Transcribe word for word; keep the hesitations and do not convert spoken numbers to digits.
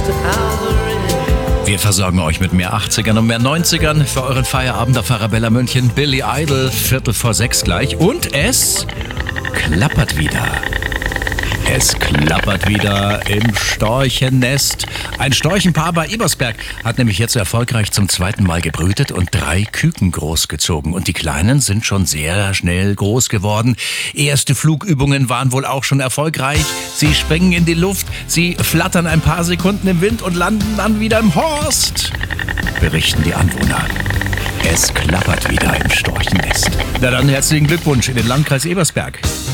Wir versorgen euch mit mehr achtzigern und mehr neunzigern für euren Feierabend auf Arabella München. Billy Idol, Viertel vor sechs gleich. Und es klappert wieder. Es klappert wieder im Storchennest. Ein Storchenpaar bei Ebersberg hat nämlich jetzt erfolgreich zum zweiten Mal gebrütet und drei Küken großgezogen. Und die Kleinen sind schon sehr schnell groß geworden. Erste Flugübungen waren wohl auch schon erfolgreich. Sie springen in die Luft, sie flattern ein paar Sekunden im Wind und landen dann wieder im Horst, berichten die Anwohner. Es klappert wieder im Storchennest. Na dann herzlichen Glückwunsch in den Landkreis Ebersberg.